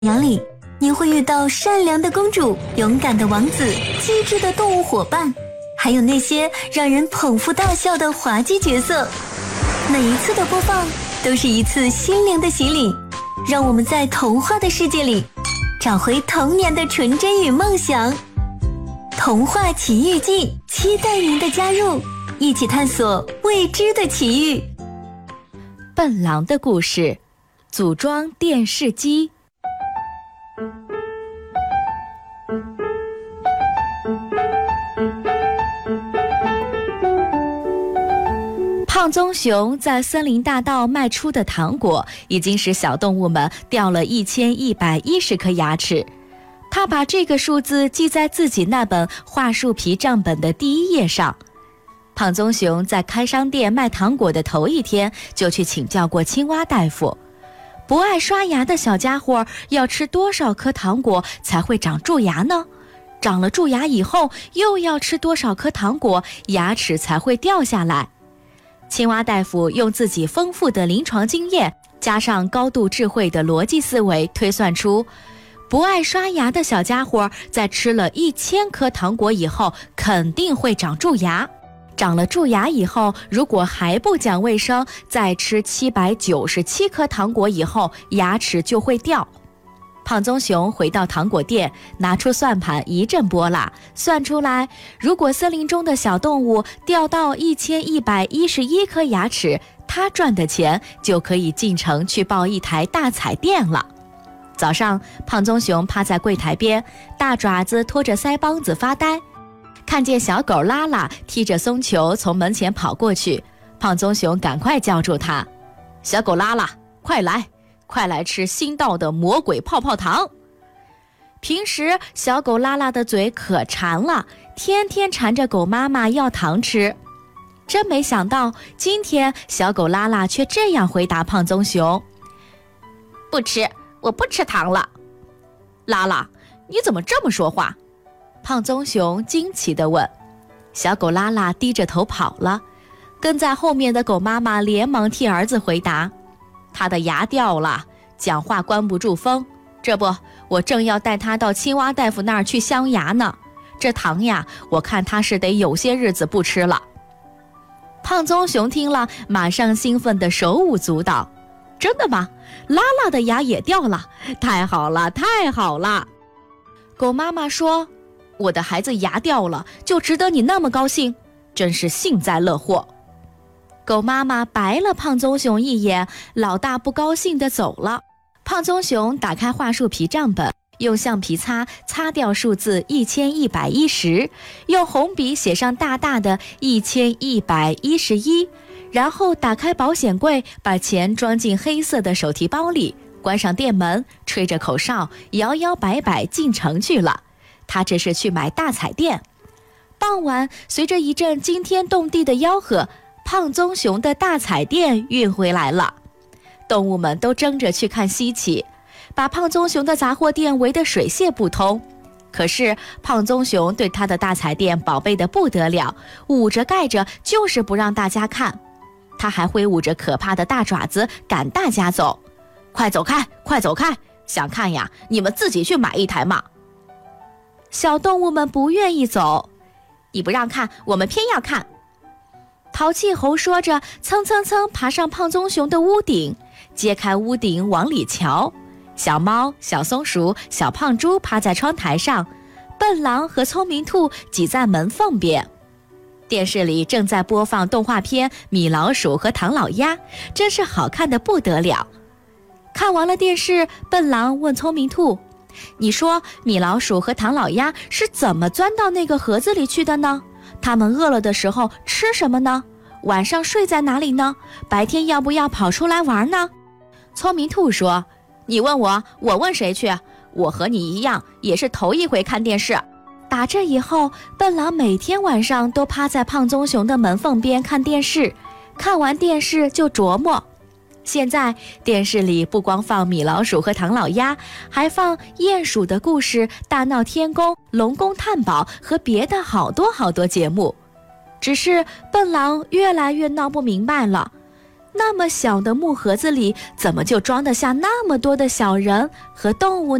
阳里，你会遇到善良的公主、勇敢的王子、机智的动物伙伴，还有那些让人捧腹大笑的滑稽角色。每一次的播放都是一次心灵的洗礼，让我们在童话的世界里找回童年的纯真与梦想。童话奇遇记，期待您的加入，一起探索未知的奇遇。 笨狼的故事，组装电视机。胖棕熊在森林大道卖出的糖果已经使小动物们掉了1110颗牙齿。他把这个数字记在自己那本桦树皮账本的第1页上。胖棕熊在开商店卖糖果的头一天就去请教过青蛙大夫，不爱刷牙的小家伙要吃多少颗糖果才会长蛀牙呢？长了蛀牙以后又要吃多少颗糖果，牙齿才会掉下来？青蛙大夫用自己丰富的临床经验，加上高度智慧的逻辑思维，推算出不爱刷牙的小家伙在吃了1000颗糖果以后肯定会长蛀牙。长了蛀牙以后，如果还不讲卫生，再吃797颗糖果以后，牙齿就会掉。胖棕熊回到糖果店，拿出算盘一阵拨拉，算出来，如果森林中的小动物掉到1111颗牙齿，他赚的钱就可以进城去报一台大彩电了。早上，胖棕熊趴在柜台边，大爪子拖着腮帮子发呆。看见小狗拉拉踢着松球从门前跑过去，胖棕熊赶快叫住它：“小狗拉拉，快来吃新到的魔鬼泡泡糖！”平时小狗拉拉的嘴可馋了，天天缠着狗妈妈要糖吃。真没想到，今天小狗拉拉却这样回答胖棕熊：“不吃，我不吃糖了。”拉拉，你怎么这么说话？胖棕熊惊奇地问。小狗拉拉低着头跑了，跟在后面的狗妈妈连忙替儿子回答：“他的牙掉了，讲话关不住风，这不，我正要带他到青蛙大夫那儿去镶牙呢。这糖呀，我看他是得有些日子不吃了。”胖棕熊听了，马上兴奋得手舞足蹈：“真的吗？拉拉的牙也掉了，太好了，太好了！”狗妈妈说：“我的孩子牙掉了，就值得你那么高兴，真是幸灾乐祸。”狗妈妈白了胖棕熊一眼，老大不高兴地走了。胖棕熊打开桦树皮账本，用橡皮擦掉数字1110，用红笔写上大大的1111，然后打开保险柜，把钱装进黑色的手提包里，关上店门，吹着口哨，摇摇摆摆进城去了。他这是去买大彩电。傍晚，随着一阵惊天动地的吆喝，胖棕熊的大彩电运回来了。动物们都争着去看稀奇，把胖棕熊的杂货店围得水泄不通。可是胖棕熊对他的大彩电宝贝得不得了，捂着盖着就是不让大家看。他还挥舞着可怕的大爪子赶大家走：“快走开，快走开！想看呀，你们自己去买一台嘛！”小动物们不愿意走：“你不让看，我们偏要看。”淘气猴说着，蹭蹭蹭爬上胖棕熊的屋顶，揭开屋顶往里瞧。小猫、小松鼠、小胖猪趴在窗台上，笨狼和聪明兔挤在门缝边。电视里正在播放动画片《米老鼠和唐老鸭》，真是好看得不得了。看完了电视，笨狼问聪明兔：“你说米老鼠和唐老鸭是怎么钻到那个盒子里去的呢？他们饿了的时候吃什么呢？晚上睡在哪里呢？白天要不要跑出来玩呢？”聪明兔说：“你问我，我问谁去？我和你一样，也是头一回看电视。”打这以后，笨狼每天晚上都趴在胖棕熊的门缝边看电视，看完电视就琢磨。现在电视里不光放米老鼠和唐老鸭，还放鼹鼠的故事、大闹天宫、龙宫探宝和别的好多好多节目。只是笨狼越来越闹不明白了， 那么小的木盒子里怎么就装得下那么多的小人和动物呢？